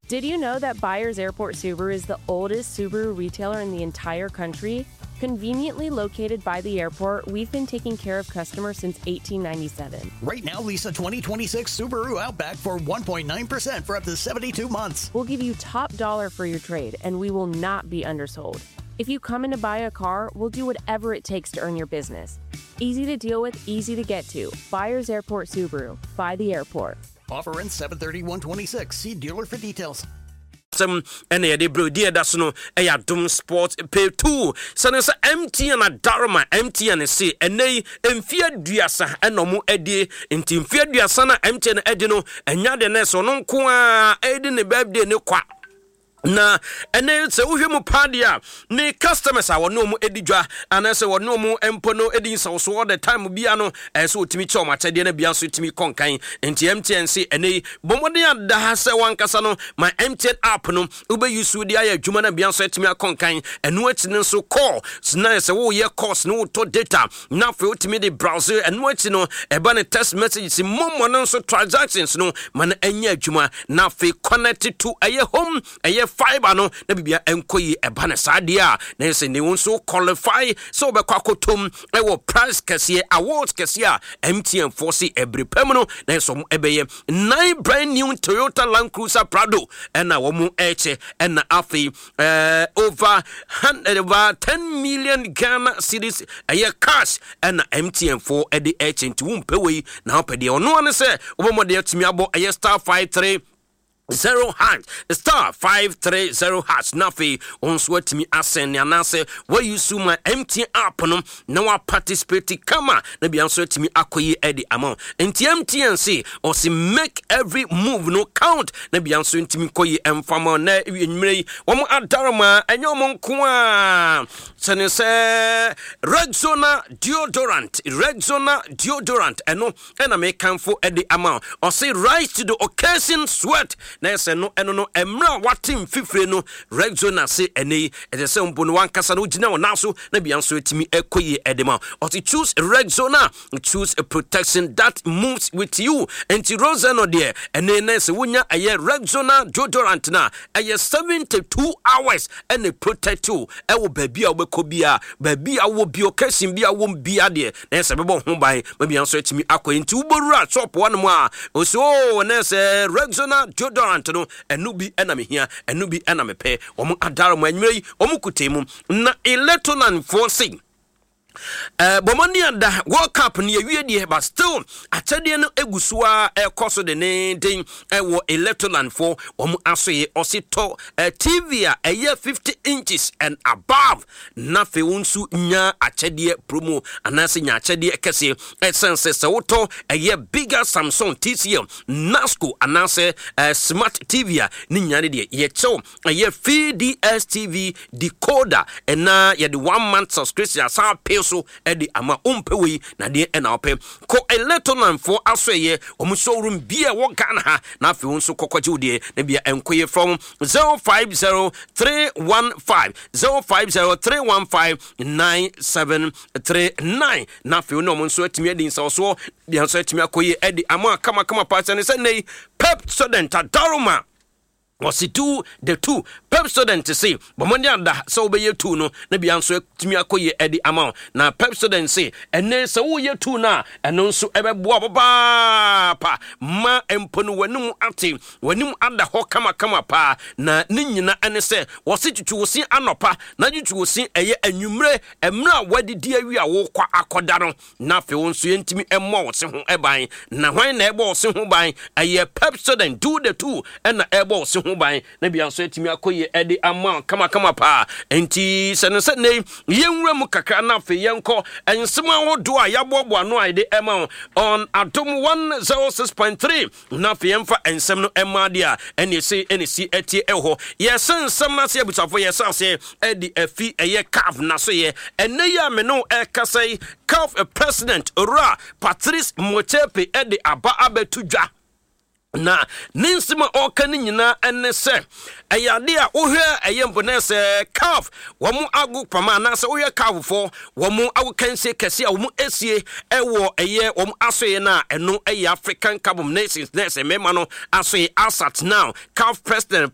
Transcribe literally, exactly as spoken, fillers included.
Did you know that Byers Airport Subaru is the oldest Subaru retailer in the entire country? Conveniently located by the airport, we've been taking care of customers since eighteen ninety-seven. Right now, lease a twenty twenty-six Subaru Outback for one point nine percent for up to seventy-two months. We'll give you top dollar for your trade, and we will not be undersold. If you come in to buy a car, we'll do whatever it takes to earn your business. Easy to deal with, easy to get to. Byers Airport Subaru. By the airport. Offer ends seven thirty one twenty-six. See dealer for details. Some and a bro dear that's no a dum sports pay two. Son is empty and a dharma empty and a say and nay and fear diasa and no more eddy in team fear diasana empty and edino and yadenes or non qua edin the baby no qua. Na ene se wohwe mu padia ne customers a wono mu edidwa anase wono mu empono edin so so all the time bia no eso otimi che o matade na bia so otimi konkan enti M T N se ene bomode ada ha se wankasa no my M T N app no ube use dia ya adwuma na bia so otimi konkan eno ati ne so call na se wo ye course no to data na fe otimi de browser eno ati no eba ne text messages momo no so transactions no man anya adwuma na fe connect to aye home aye fiber no na bibia enkoyi eba ne sadia na se ne won so qualify so be kwakotom e wo prize kese awards kese a M T N force every permanent na so ebeye nine brand new Toyota Land Cruiser Prado and na wo mu eche and na afi uh, over over ten million Ghana cedis aye cash and na M T N for e de eche nti wo mpewei na opede ono ane se wo mo de atumi abo aye star five three zero hash star five three zero hash nafi on sweat me ascend and say where you su my M T N app no now I participate kama na bi answer to me akoyi edi amount enti M T N say or say make every move no count na bi answer to me koyi emfama na enwumre wo mo adarama enyo mo nko a sene say Rexona deodorant Rexona deodorant eno ena me kanfo edi amount or say rise to the occasion sweat na se no eno no emra watim fifre no Rexona se ene e se mpo no wankasa no gina wona so na bia so etimi ekoyi edema or to choose Rexona choose a protection that moves with you and Rosa no there ene na se wonya aye Rexona deodorant na aye seventy-two hours and protect you e wo baby a obeko bia baby a wo bi occasion bia wo bia de na se bebo ho ban ma bia so etimi akoyi nti uborura shop one mo a so na se Rexona deodorant no enu bi ena me hia enu bi ena me pe omo adaro mo anwei omo kutemu na electoral forcing Uh, Bomani ada World Cup ni ewie die but still atade no egusua e koso de ne den e wo electoral for omu asoye osito uh, T V a eye fifty inches and above na fe wonsu nya atade promo anase nya atade kese essence se woto eye bigger Samsung T C L Nasco anase uh, smart T V a ni nya ne de ye cho eye F D S T V decoder and na ye the one month subscription sa pay so edi ama umpewi na de ena ope ko electoral for asoye omu showroom bia wo Ghana ha na afi wonso kokwaje udie na bia enkoye from zero five zero three one five zero five zero three one five nine seven three nine na afi no omu so atimi edi nsa so bia so atimi akoye edi ama kama kama pa ne se nei pep student adaroma was it two the two pep student say bomondi anda so be ye two no na bia nso timi akoye edi amount na pep student say ene se wo ye two na eno nso ebeboa baba pa ma empono wanum ate wanum ada ho kama kama pa na ne nyina ene se wose twuwosi anopa na twuwosi eye anwumre emra wadidi awi a wo kwa akoda no na fe wo nso yentimi emmo wose ho eban na hwan na ebo wose ho ban eye pep student do the two and ebo wose ho ban na bia nso etimi akoye edi ama kama kama pa enti sene sene yenwura mu kakra na fe yenko ensema hodo a yabobo ano aide ema on atom one oh six point three na fe yemfa ensem no ema dia ene se ene si etie eho yesen nsem na se abutafo yesa se edi afi eye caf na so ye ene ya me no e kasai caf president Ora Patrice Motsepe edi aba abetudwa na ninsima okani nyina enne se ayade a ohwe ayembo se calf womu agu pama na se ohwe calf fo womu agu kanse kese a womu esie ewo eye womu asoye na eno eye African Carbon Nations na se mema no asoye asat now calf president